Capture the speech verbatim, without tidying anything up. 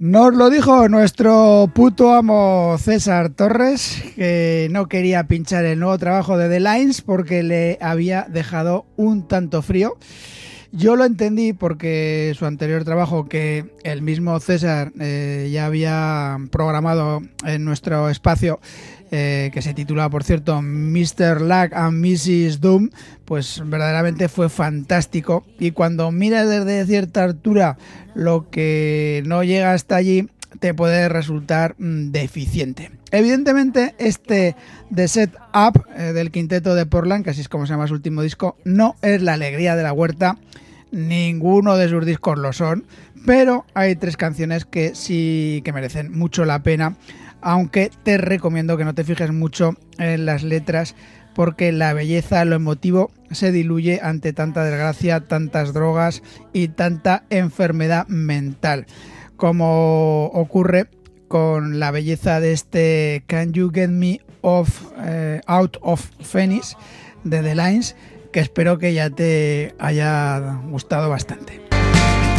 Nos lo dijo nuestro puto amo César Torres, que no quería pinchar el nuevo trabajo de The Lines porque le había dejado un tanto frío. Yo lo entendí porque su anterior trabajo, que el mismo César eh, ya había programado en nuestro espacio, eh, que se titula, por cierto, mister Luck and missus Doom, pues verdaderamente fue fantástico. Y cuando miras desde cierta altura lo que no llega hasta allí, te puede resultar mm, deficiente. Evidentemente, este The Set Up eh, del quinteto de Portland, que así es como se llama su último disco, no es la alegría de la huerta. Ninguno de sus discos lo son, pero hay tres canciones que sí que merecen mucho la pena, aunque te recomiendo que no te fijes mucho en las letras, porque la belleza, lo emotivo, se diluye ante tanta desgracia, tantas drogas y tanta enfermedad mental, como ocurre con la belleza de este Can You Get Me Off, eh, Out of Phoenix de The Lines, que espero que ya te haya gustado bastante.